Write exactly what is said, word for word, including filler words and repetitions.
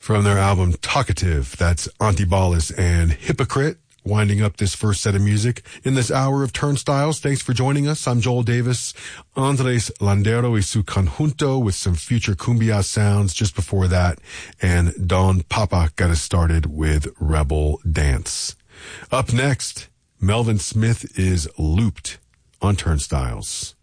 From their album Talkative, that's Antibalas and Hypocrite, winding up this first set of music in this hour of Turnstiles. Thanks for joining us. I'm Joel Davis. Andres Landero y su conjunto with some future cumbia sounds just before that. And Don Papa got us started with Rebel Dance. Up next, Melvin Smith is Looped on Turnstiles.